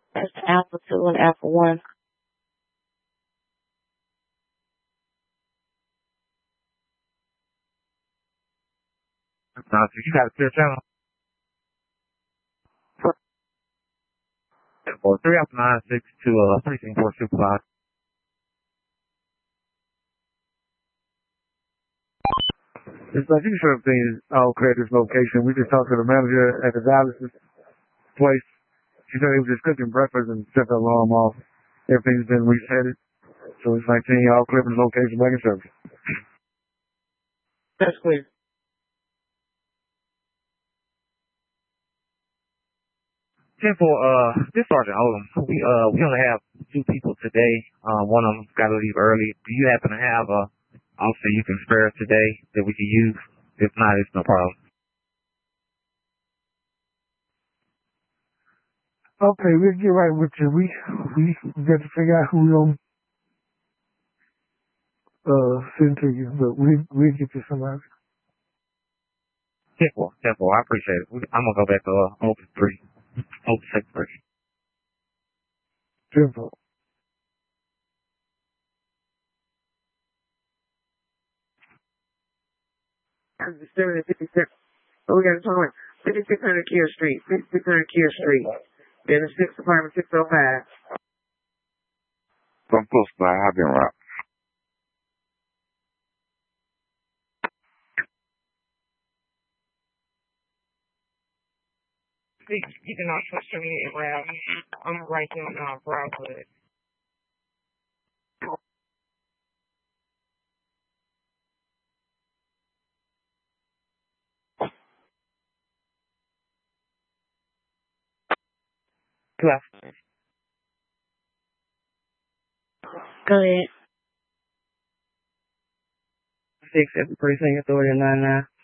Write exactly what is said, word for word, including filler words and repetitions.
That's Alpha two and Alpha one. Now, so you got a clear channel. For three Alpha nine six to uh precinct four supervisor. It's like you should have seen all creditors location. We just talked to the manager at the Dallas place. She said he was just cooking breakfast and set the alarm off. Everything's been resetted. So it's like seeing all Clippers location back in service. That's clear. ten four, uh, this Sergeant Odom, we, uh, we only have two people today. Um, one of them got to leave early. Do you happen to have a officer you can spare today that we can use? If not, it's no problem. Okay, we'll get right with you. We, we got to figure out who we're going to, uh, send to you, but we, we'll get you somebody. ten four, ten four, I appreciate it. We, I'm going to go back to, uh, open three. Open six three. Simple. seven fifty-six. Oh, we got to talk about fifty-six hundred Kier Street. fifty-six hundred Kier Street. In the sixth apartment, six oh five. I'm close by. I've been right. You can also show me around. I'm right there on uh, Broadwood. Left. Go ahead. Six, every precinct authority nine nine.